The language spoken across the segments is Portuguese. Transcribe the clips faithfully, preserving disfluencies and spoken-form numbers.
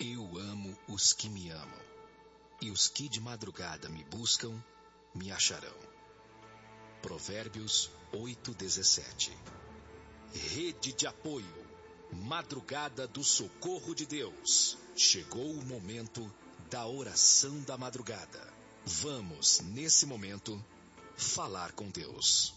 Eu amo os que me amam, e os que de madrugada me buscam, me acharão. Provérbios oito, dezessete. Rede de apoio, Madrugada do Socorro de Deus. Chegou o momento da oração da madrugada. Vamos, nesse momento, falar com Deus.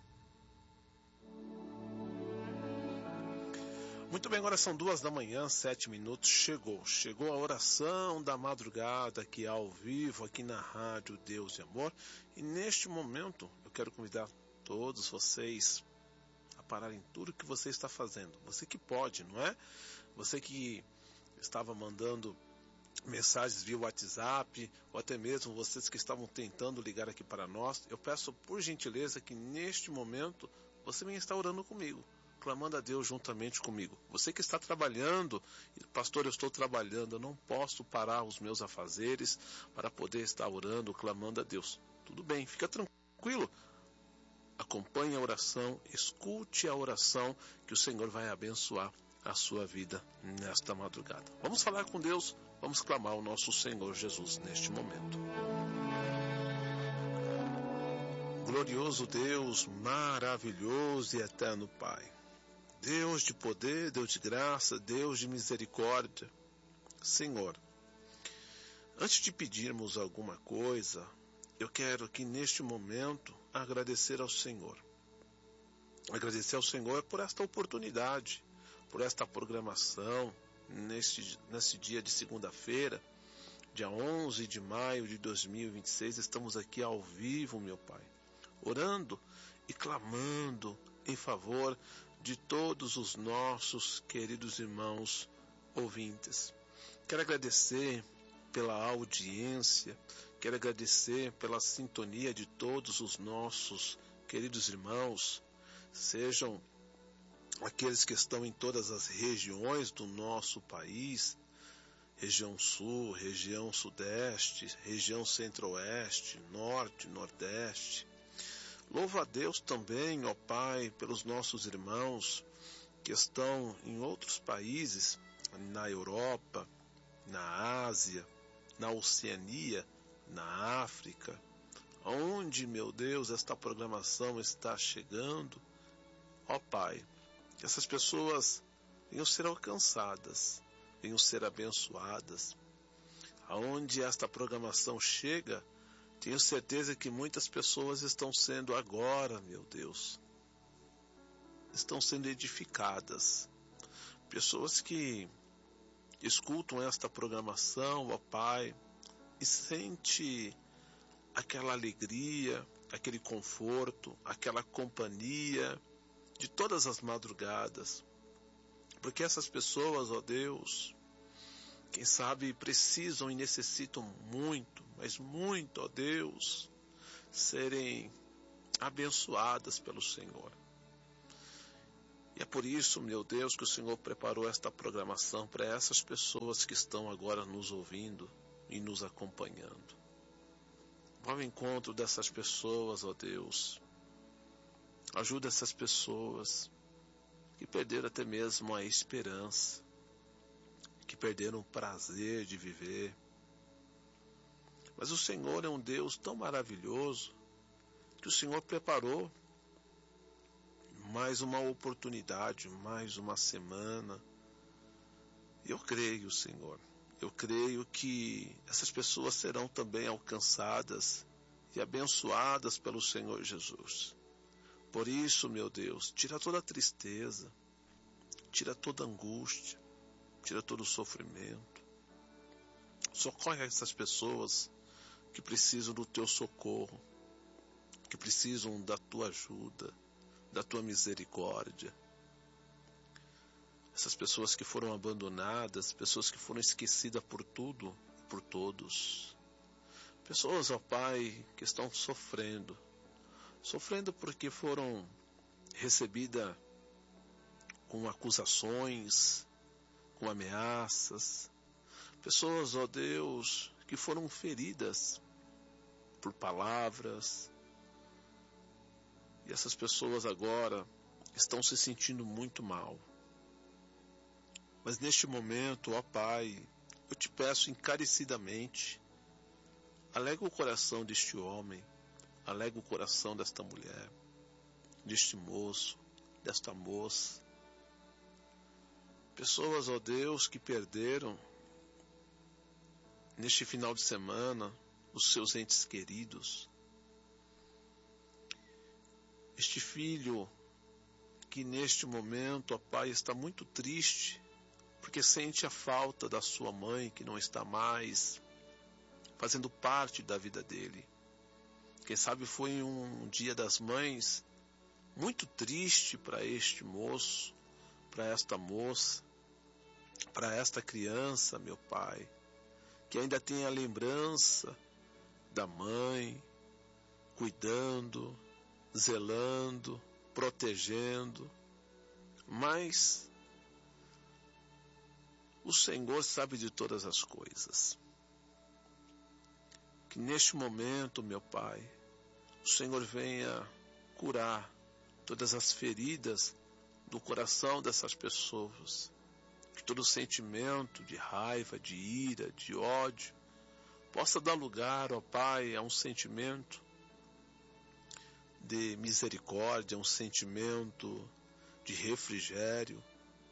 Muito bem, agora são duas da manhã, sete minutos, chegou. Chegou a oração da madrugada aqui ao vivo, aqui na Rádio Deus e Amor. E neste momento, eu quero convidar todos vocês a pararem tudo que você está fazendo. Você que pode, não é? Você que estava mandando mensagens via WhatsApp, ou até mesmo vocês que estavam tentando ligar aqui para nós, eu peço por gentileza que neste momento você venha estar orando comigo, clamando a Deus juntamente comigo. Você que está trabalhando, pastor, eu estou trabalhando, eu não posso parar os meus afazeres para poder estar orando, clamando a Deus. Tudo bem, fica tranquilo. Acompanhe a oração, escute a oração, que o Senhor vai abençoar a sua vida nesta madrugada. Vamos falar com Deus, vamos clamar ao nosso Senhor Jesus neste momento. Glorioso Deus, maravilhoso e eterno Pai. Deus de poder, Deus de graça, Deus de misericórdia. Senhor, antes de pedirmos alguma coisa, eu quero aqui neste momento agradecer ao Senhor. Agradecer ao Senhor por esta oportunidade, por esta programação, neste, nesse dia de segunda-feira, dia onze de maio de dois mil e vinte e seis, estamos aqui ao vivo, meu Pai, orando e clamando em favor de todos os nossos queridos irmãos ouvintes. Quero agradecer pela audiência, quero agradecer pela sintonia de todos os nossos queridos irmãos, sejam aqueles que estão em todas as regiões do nosso país, região sul, região sudeste, região centro-oeste, norte, nordeste. Louvo a Deus também, ó Pai, pelos nossos irmãos que estão em outros países, na Europa, na Ásia, na Oceania, na África, onde, meu Deus, esta programação está chegando. Ó Pai, que essas pessoas venham ser alcançadas, venham ser abençoadas. Aonde esta programação chega, tenho certeza que muitas pessoas estão sendo agora, meu Deus, estão sendo edificadas. Pessoas que escutam esta programação, ó Pai, e sente aquela alegria, aquele conforto, aquela companhia de todas as madrugadas. Porque essas pessoas, ó Deus, quem sabe precisam e necessitam muito, mas muito, ó Deus, serem abençoadas pelo Senhor. E é por isso, meu Deus, que o Senhor preparou esta programação para essas pessoas que estão agora nos ouvindo e nos acompanhando. Vá ao encontro dessas pessoas, ó Deus. Ajuda essas pessoas que perderam até mesmo a esperança, que perderam o prazer de viver. Mas o Senhor é um Deus tão maravilhoso que o Senhor preparou mais uma oportunidade, mais uma semana. Eu creio, Senhor, eu creio que essas pessoas serão também alcançadas e abençoadas pelo Senhor Jesus. Por isso, meu Deus, tira toda a tristeza, tira toda a angústia, tira todo o sofrimento. Socorre essas pessoas que precisam do teu socorro, que precisam da tua ajuda, da tua misericórdia. Essas pessoas que foram abandonadas, pessoas que foram esquecidas por tudo, por todos. Pessoas, ó Pai, que estão sofrendo, sofrendo porque foram recebidas com acusações, com ameaças. Pessoas, ó Deus, que foram feridas por palavras. E essas pessoas agora estão se sentindo muito mal. Mas neste momento, ó Pai, eu te peço encarecidamente, alega o coração deste homem, alega o coração desta mulher, deste moço, desta moça. Pessoas, ó Deus, que perderam neste final de semana os seus entes queridos. Este filho que neste momento, ó Pai, está muito triste, porque sente a falta da sua mãe, que não está mais fazendo parte da vida dele. Quem sabe foi um dia das mães muito triste para este moço, para esta moça, para esta criança, meu Pai, que ainda tem a lembrança da mãe, cuidando, zelando, protegendo, mas o Senhor sabe de todas as coisas. Que neste momento, meu Pai, o Senhor venha curar todas as feridas do coração dessas pessoas. Que todo sentimento de raiva, de ira, de ódio, possa dar lugar, ó Pai, a um sentimento de misericórdia, um sentimento de refrigério.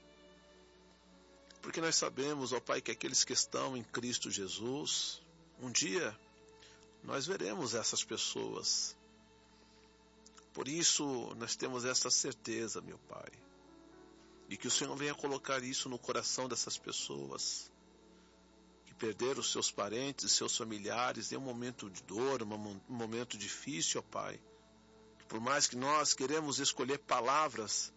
Porque nós sabemos, ó Pai, que aqueles que estão em Cristo Jesus, um dia nós veremos essas pessoas. Por isso, nós temos essa certeza, meu Pai, de que o Senhor venha colocar isso no coração dessas pessoas que perderam os seus parentes, seus familiares em um momento de dor, um momento difícil, ó Pai. Que por mais que nós queremos escolher palavras,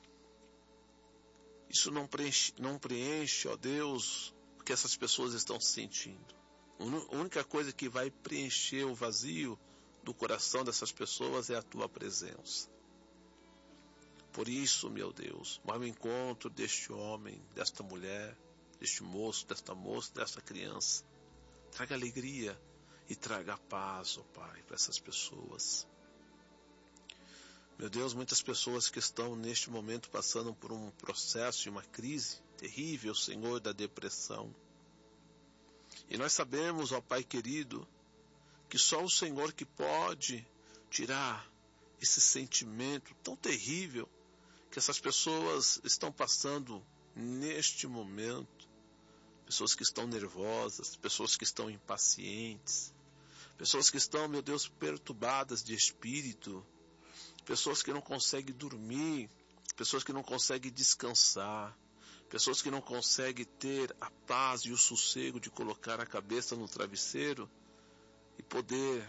isso não preenche, não preenche, ó Deus, o que essas pessoas estão sentindo. A única coisa que vai preencher o vazio do coração dessas pessoas é a Tua presença. Por isso, meu Deus, vai ao encontro deste homem, desta mulher, deste moço, desta moça, desta criança. Traga alegria e traga paz, ó Pai, para essas pessoas. Meu Deus, muitas pessoas que estão neste momento passando por um processo e uma crise terrível, Senhor, da depressão. E nós sabemos, ó Pai querido, que só o Senhor que pode tirar esse sentimento tão terrível que essas pessoas estão passando neste momento. Pessoas que estão nervosas, pessoas que estão impacientes, pessoas que estão, meu Deus, perturbadas de espírito, pessoas que não conseguem dormir, pessoas que não conseguem descansar, pessoas que não conseguem ter a paz e o sossego de colocar a cabeça no travesseiro e poder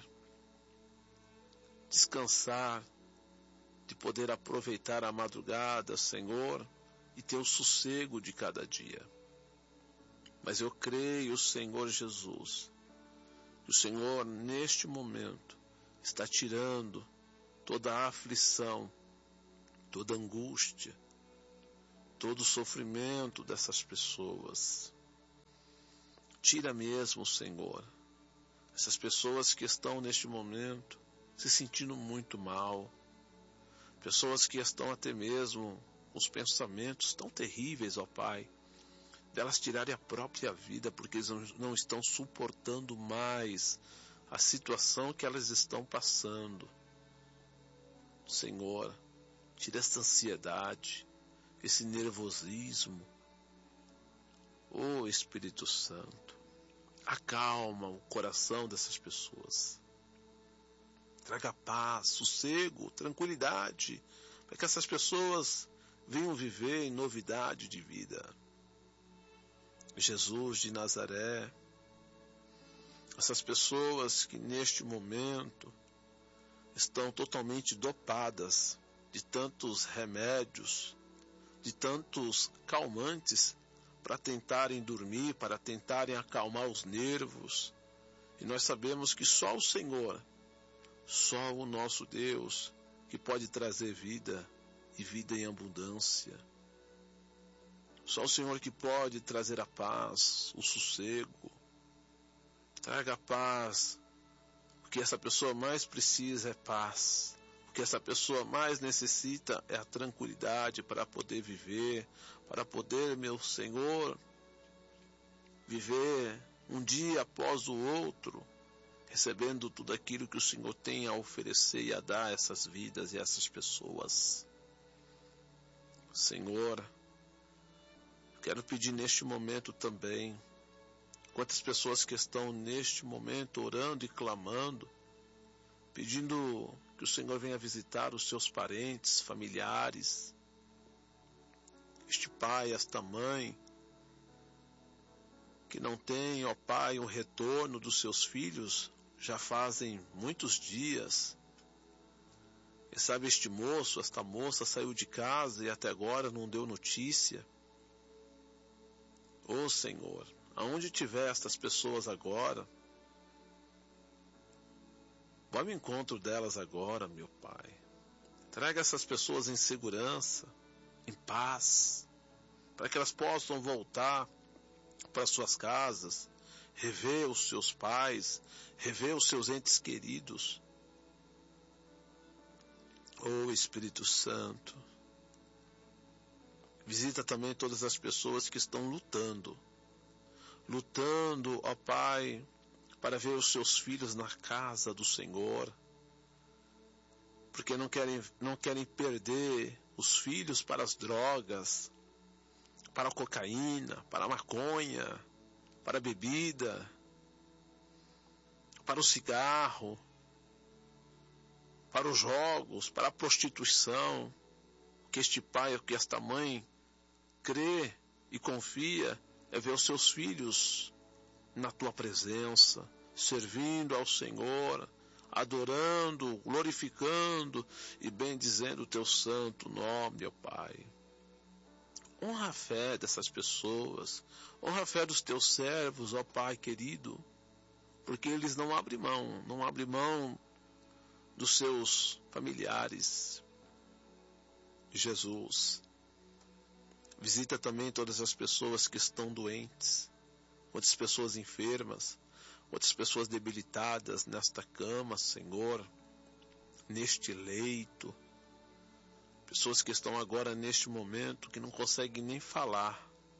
descansar, de poder aproveitar a madrugada, Senhor, e ter o sossego de cada dia. Mas eu creio, Senhor Jesus, que o Senhor, neste momento, está tirando toda a aflição, toda a angústia, todo o sofrimento dessas pessoas. Tira mesmo, Senhor, essas pessoas que estão neste momento se sentindo muito mal, pessoas que estão até mesmo com os pensamentos tão terríveis, ó Pai, delas tirarem a própria vida porque eles não estão suportando mais a situação que elas estão passando. Senhor, tira essa ansiedade, esse nervosismo. Ó Espírito Santo, acalma o coração dessas pessoas. Traga paz, sossego, tranquilidade, para que essas pessoas venham viver em novidade de vida. Jesus de Nazaré, essas pessoas que neste momento estão totalmente dopadas de tantos remédios, de tantos calmantes para tentarem dormir, para tentarem acalmar os nervos. E nós sabemos que só o Senhor, só o nosso Deus, que pode trazer vida e vida em abundância. Só o Senhor que pode trazer a paz, o sossego. Traga a paz. O que essa pessoa mais precisa é paz. O que essa pessoa mais necessita é a tranquilidade para poder viver, para poder, meu Senhor, viver um dia após o outro, recebendo tudo aquilo que o Senhor tem a oferecer e a dar a essas vidas e a essas pessoas. Senhor, quero pedir neste momento também, quantas pessoas que estão neste momento orando e clamando, pedindo que o Senhor venha visitar os seus parentes, familiares, este pai, esta mãe, que não tem, ó Pai, um retorno dos seus filhos, já fazem muitos dias. E sabe, este moço, esta moça saiu de casa e até agora não deu notícia. Ô Senhor, aonde tiver estas pessoas agora, vá ao encontro delas agora, meu Pai. Traga essas pessoas em segurança, em paz, para que elas possam voltar para suas casas, rever os seus pais, rever os seus entes queridos. Ô Espírito Santo, visita também todas as pessoas que estão lutando, lutando, ó Pai, para ver os seus filhos na casa do Senhor, porque não querem, não querem perder os filhos para as drogas, para a cocaína, para a maconha, para a bebida, para o cigarro, para os jogos, para a prostituição. O que este pai, o que esta mãe crê e confia é ver os seus filhos na tua presença, servindo ao Senhor, adorando, glorificando e bendizendo o teu santo nome, ó Pai. Honra a fé dessas pessoas, honra a fé dos teus servos, ó Pai querido, porque eles não abrem mão, não abrem mão dos seus familiares. Jesus, visita também todas as pessoas que estão doentes, quantas pessoas enfermas, quantas pessoas debilitadas nesta cama, Senhor, neste leito, pessoas que estão agora neste momento que não conseguem nem falar,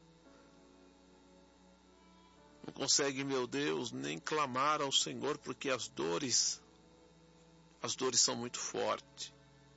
não conseguem, meu Deus, nem clamar ao Senhor, porque as dores, as dores são muito fortes.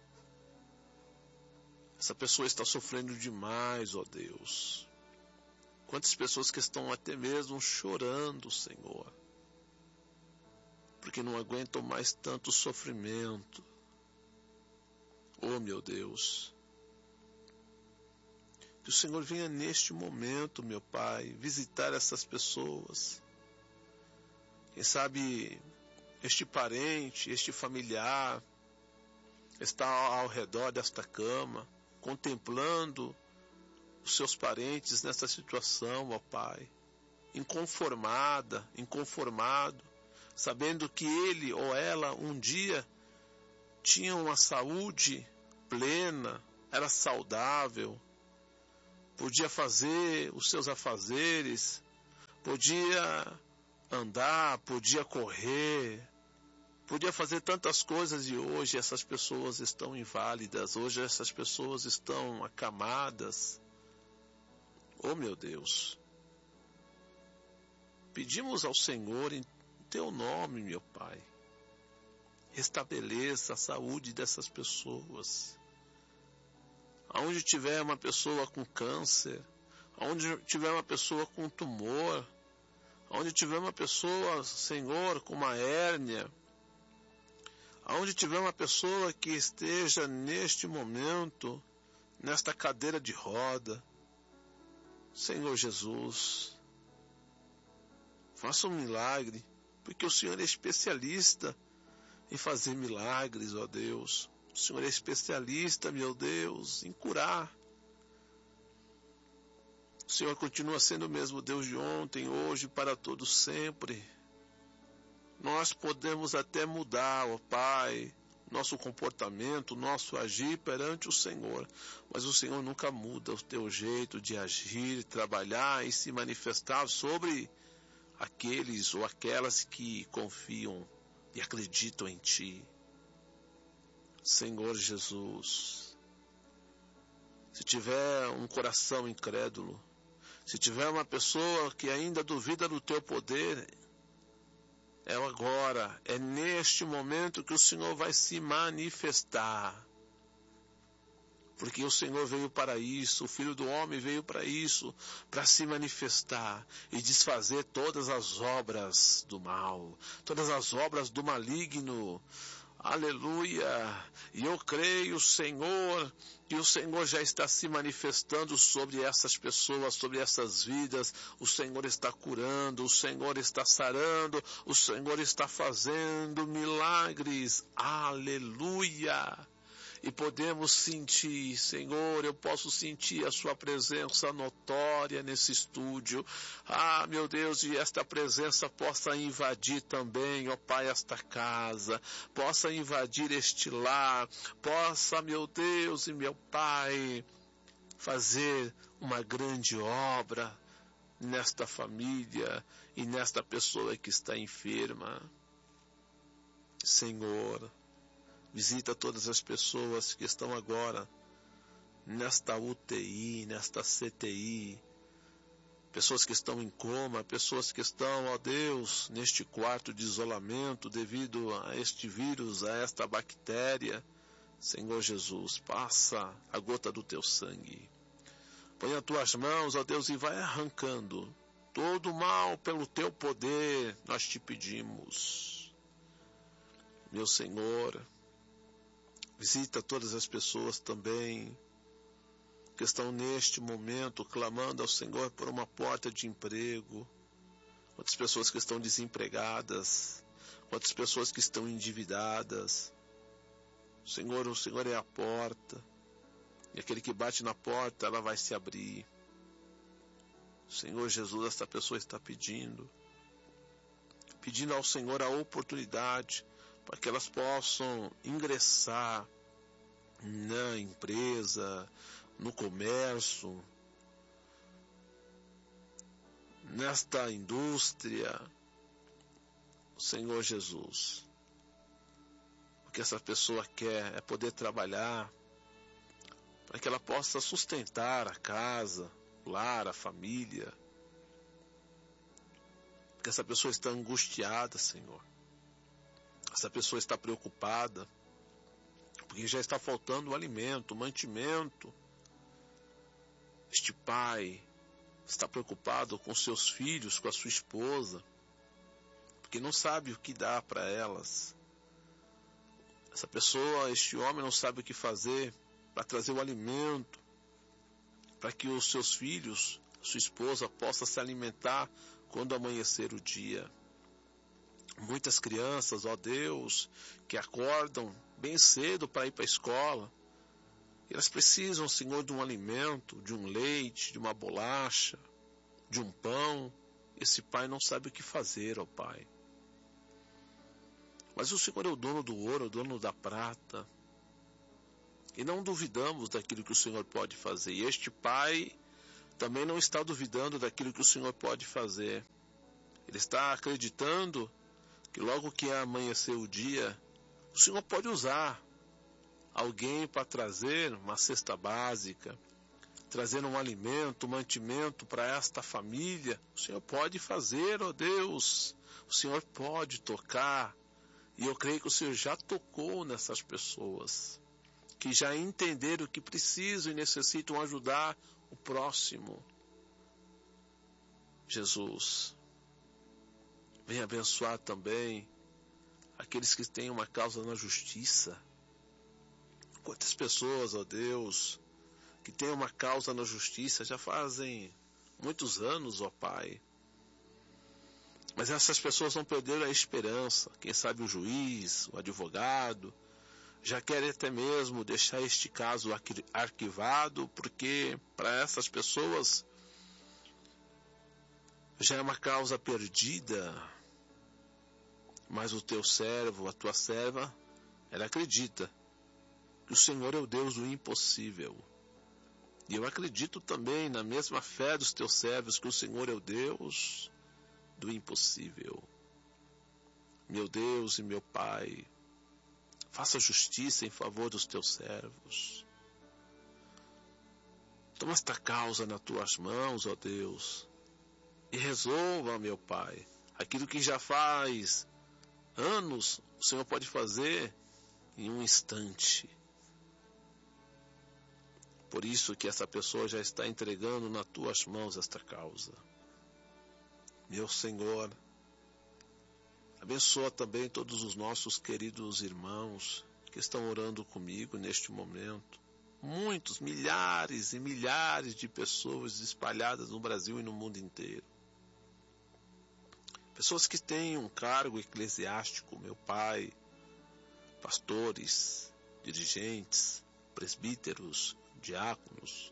Essa pessoa está sofrendo demais, ó Deus. Quantas pessoas que estão até mesmo chorando, Senhor, porque não aguentam mais tanto sofrimento. Oh, meu Deus, que o Senhor venha neste momento, meu Pai, visitar essas pessoas. Quem sabe este parente, este familiar está ao redor desta cama, contemplando os seus parentes nessa situação, ó Pai, inconformada, inconformado, sabendo que ele ou ela um dia tinha uma saúde plena, era saudável, podia fazer os seus afazeres, podia andar, podia correr, podia fazer tantas coisas e hoje essas pessoas estão inválidas, hoje essas pessoas estão acamadas. Oh, meu Deus, pedimos ao Senhor em teu nome, meu Pai, restabeleça a saúde dessas pessoas. Aonde tiver uma pessoa com câncer, aonde tiver uma pessoa com tumor, aonde tiver uma pessoa, Senhor, com uma hérnia, aonde tiver uma pessoa que esteja neste momento, nesta cadeira de roda, Senhor Jesus, faça um milagre, porque o Senhor é especialista em fazer milagres, ó Deus. O Senhor é especialista, meu Deus, em curar. O Senhor continua sendo o mesmo Deus de ontem, hoje, para todos sempre. Nós podemos até mudar, ó Pai, nosso comportamento, nosso agir perante o Senhor, mas o Senhor nunca muda o teu jeito de agir, trabalhar e se manifestar sobre aqueles ou aquelas que confiam e acreditam em Ti. Senhor Jesus, se tiver um coração incrédulo, Se tiver uma pessoa que ainda duvida do teu poder, é agora, é neste momento que o Senhor vai se manifestar. Porque o Senhor veio para isso, o Filho do Homem veio para isso, para se manifestar e desfazer todas as obras do mal, todas as obras do maligno. Aleluia! E eu creio, Senhor, que o Senhor já está se manifestando sobre essas pessoas, sobre essas vidas. O Senhor está curando, o Senhor está sarando, o Senhor está fazendo milagres. Aleluia! E podemos sentir, Senhor, eu posso sentir a sua presença notória nesse estúdio. Ah, meu Deus, e esta presença possa invadir também, ó Pai, esta casa, possa invadir este lar, possa, meu Deus e meu Pai, fazer uma grande obra nesta família e nesta pessoa que está enferma. Senhor, visita todas as pessoas que estão agora nesta U T I, nesta C T I, pessoas que estão em coma, pessoas que estão, ó Deus, neste quarto de isolamento devido a este vírus, a esta bactéria. Senhor Jesus, passa a gota do teu sangue. Põe as tuas mãos, ó Deus, e vai arrancando todo o mal pelo teu poder, nós te pedimos. Meu Senhor, visita todas as pessoas também que estão neste momento clamando ao Senhor por uma porta de emprego. Quantas pessoas que estão desempregadas, quantas pessoas que estão endividadas. Senhor, o Senhor é a porta. E aquele que bate na porta, ela vai se abrir. Senhor Jesus, esta pessoa está pedindo. Pedindo ao Senhor a oportunidade para que elas possam ingressar na empresa, no comércio, nesta indústria. Senhor Jesus, o que essa pessoa quer é poder trabalhar para que ela possa sustentar a casa, o lar, a família. Porque essa pessoa está angustiada, Senhor. Essa pessoa está preocupada, porque já está faltando o alimento, o mantimento. Este pai está preocupado com seus filhos, com a sua esposa, porque não sabe o que dar para elas. Essa pessoa, este homem não sabe o que fazer para trazer o alimento, para que os seus filhos, sua esposa, possa se alimentar quando amanhecer o dia. Muitas crianças, ó Deus, que acordam bem cedo para ir para a escola. Elas precisam, Senhor, de um alimento, de um leite, de uma bolacha, de um pão. Esse pai não sabe o que fazer, ó Pai. Mas o Senhor é o dono do ouro, o dono da prata. E não duvidamos daquilo que o Senhor pode fazer. E este pai também não está duvidando daquilo que o Senhor pode fazer. Ele está acreditando que logo que amanhecer o dia, o Senhor pode usar alguém para trazer uma cesta básica, trazer um alimento, um mantimento para esta família. O Senhor pode fazer, ó Deus. O Senhor pode tocar. E eu creio que o Senhor já tocou nessas pessoas, que já entenderam que precisam e necessitam ajudar o próximo. Jesus, venha abençoar também aqueles que têm uma causa na justiça. Quantas pessoas, ó Deus, que têm uma causa na justiça já fazem muitos anos, ó Pai. Mas essas pessoas não perderam a esperança. Quem sabe o juiz, o advogado, já querem até mesmo deixar este caso arquivado, porque para essas pessoas já é uma causa perdida. Mas o teu servo, a tua serva, ela acredita que o Senhor é o Deus do impossível. E eu acredito também na mesma fé dos teus servos que o Senhor é o Deus do impossível. Meu Deus e meu Pai, faça justiça em favor dos teus servos. Toma esta causa nas tuas mãos, ó Deus, e resolva, meu Pai, aquilo que já faz anos, o Senhor pode fazer em um instante. Por isso que essa pessoa já está entregando nas tuas mãos esta causa. Meu Senhor, abençoa também todos os nossos queridos irmãos que estão orando comigo neste momento. Muitos, milhares e milhares de pessoas espalhadas no Brasil e no mundo inteiro. Pessoas que têm um cargo eclesiástico, meu Pai, pastores, dirigentes, presbíteros, diáconos,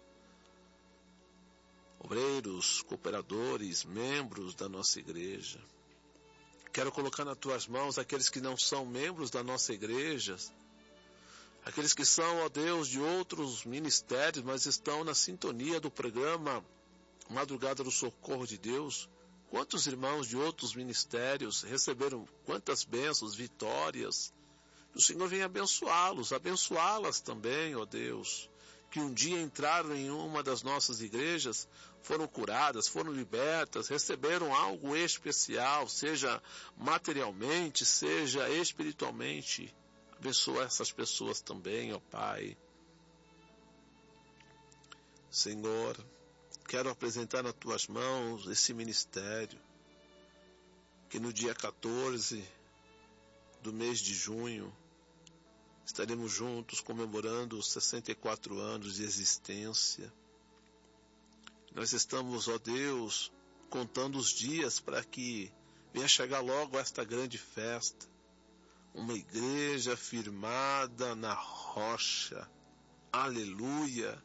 obreiros, cooperadores, membros da nossa igreja. Quero colocar nas tuas mãos aqueles que não são membros da nossa igreja, aqueles que são, ó Deus, de outros ministérios, mas estão na sintonia do programa Madrugada do Socorro de Deus. Quantos irmãos de outros ministérios receberam quantas bênçãos, vitórias. O Senhor vem abençoá-los, abençoá-las também, ó Deus, que um dia entraram em uma das nossas igrejas, foram curadas, foram libertas, receberam algo especial, seja materialmente, seja espiritualmente. Abençoa essas pessoas também, ó Pai. Senhor, quero apresentar nas tuas mãos esse ministério, que no dia quatorze do mês de junho, estaremos juntos comemorando os sessenta e quatro anos de existência. Nós estamos, ó Deus, contando os dias para que venha chegar logo esta grande festa. Uma igreja firmada na rocha. Aleluia.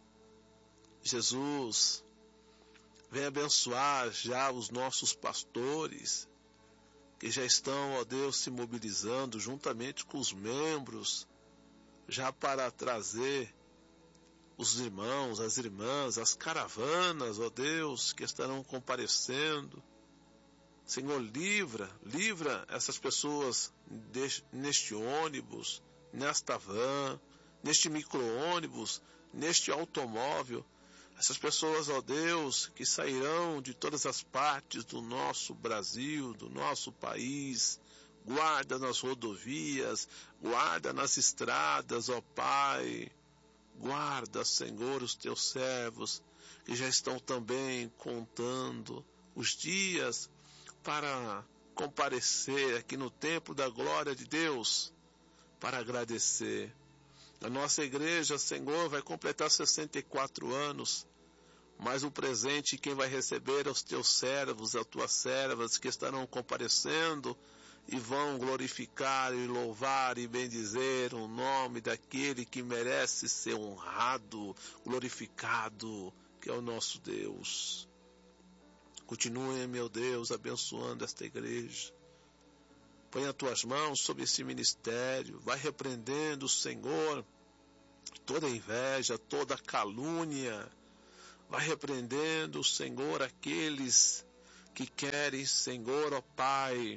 Jesus, vem abençoar já os nossos pastores, que já estão, ó Deus, se mobilizando juntamente com os membros, já para trazer os irmãos, as irmãs, as caravanas, ó Deus, que estarão comparecendo. Senhor, livra, livra essas pessoas deste, neste ônibus, nesta van, neste micro-ônibus, neste automóvel. Essas pessoas, ó Deus, que sairão de todas as partes do nosso Brasil, do nosso país. Guarda nas rodovias, guarda nas estradas, ó Pai. Guarda, Senhor, os teus servos, que já estão também contando os dias para comparecer aqui no templo da glória de Deus, para agradecer. A nossa igreja, Senhor, vai completar sessenta e quatro anos, mas o presente quem vai receber é os teus servos, as tuas servas, que estarão comparecendo e vão glorificar e louvar e bendizer o nome daquele que merece ser honrado, glorificado, que é o nosso Deus. Continue, meu Deus, abençoando esta igreja. Põe as tuas mãos sobre esse ministério. Vai repreendendo, Senhor, toda inveja, toda calúnia. Vai repreendendo, Senhor, aqueles que querem, Senhor, ó Pai,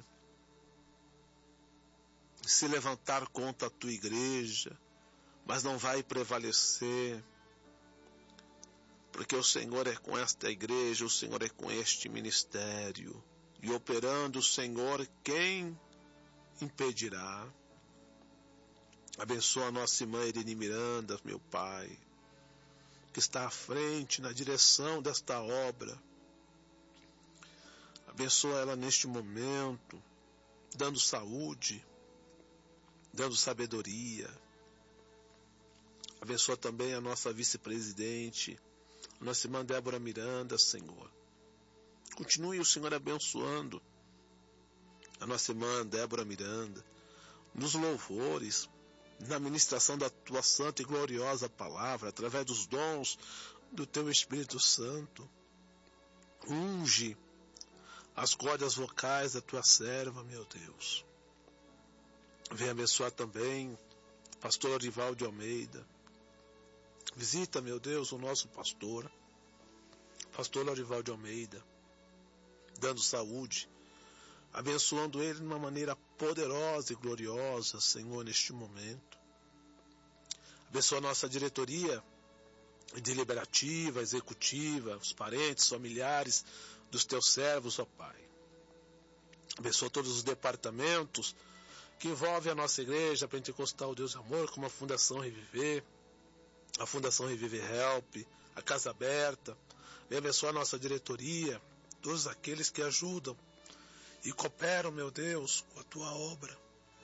se levantar contra a tua igreja, mas não vai prevalecer. Porque o Senhor é com esta igreja, o Senhor é com este ministério. E operando o Senhor, quem impedirá? Abençoa a nossa irmã Irene Miranda, meu Pai, que está à frente, na direção desta obra. Abençoa ela neste momento, dando saúde, dando sabedoria. Abençoa também a nossa vice-presidente, nossa irmã Débora Miranda, Senhor. Continue o Senhor abençoando a nossa irmã Débora Miranda, nos louvores, na ministração da tua santa e gloriosa palavra, através dos dons do teu Espírito Santo. Unge as cordas vocais da tua serva, meu Deus. Vem abençoar também o pastor Orival de Almeida. Visita, meu Deus, o nosso pastor, pastor Orival de Almeida, dando saúde, abençoando ele de uma maneira poderosa e gloriosa, Senhor, neste momento. Abençoa a nossa diretoria, deliberativa, executiva, os parentes, familiares dos teus servos, ó Pai. Abençoa todos os departamentos que envolvem a nossa igreja Pentecostal Deus e Amor, como a Fundação Reviver, a Fundação Reviver Help, a Casa Aberta. Vem abençoar a nossa diretoria, todos aqueles que ajudam e cooperam, meu Deus, com a tua obra.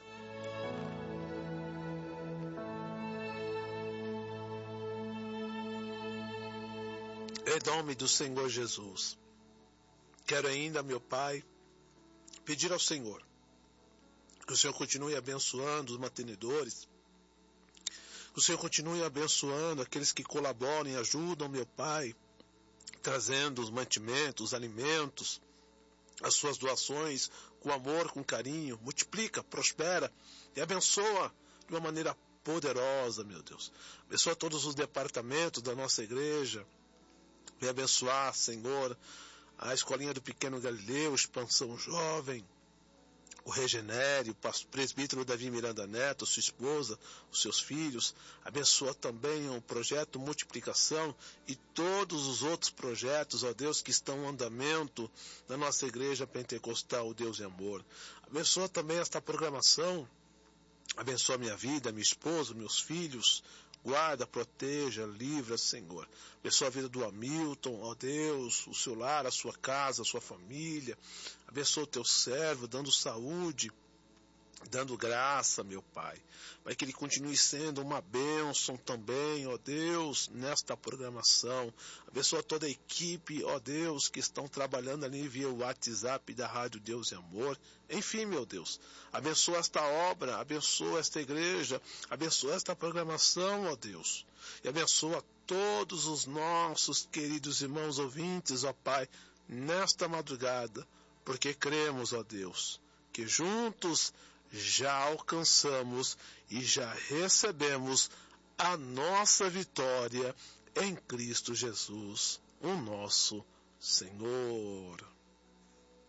Em nome do Senhor Jesus, quero ainda, meu Pai, pedir ao Senhor que o Senhor continue abençoando os mantenedores, que o Senhor continue abençoando aqueles que colaboram e ajudam, meu Pai, trazendo os mantimentos, os alimentos, as suas doações com amor, com carinho. Multiplica, prospera e abençoa de uma maneira poderosa, meu Deus. Abençoa todos os departamentos da nossa igreja. Vem abençoar, Senhor, a escolinha do Pequeno Galileu, Expansão Jovem, o Regenere, o presbítero Davi Miranda Neto, sua esposa, os seus filhos. Abençoa também o projeto Multiplicação e todos os outros projetos, ó Deus, que estão em andamento na nossa igreja pentecostal, Deus e Amor. Abençoa também esta programação. Abençoa minha vida, minha esposa, meus filhos. Guarda, proteja, livra, Senhor. Abençoa a vida do Hamilton, ó Deus, o seu lar, a sua casa, a sua família. Abençoa o teu servo, dando saúde, dando graça, meu Pai. Para que ele continue sendo uma bênção também, ó Deus, nesta programação. Abençoa toda a equipe, ó Deus, que estão trabalhando ali via o WhatsApp da Rádio Deus e Amor. Enfim, meu Deus, abençoa esta obra, abençoa esta igreja, abençoa esta programação, ó Deus. E abençoa todos os nossos queridos irmãos ouvintes, ó Pai, nesta madrugada, porque cremos, ó Deus, que juntos já alcançamos e já recebemos a nossa vitória em Cristo Jesus, o nosso Senhor.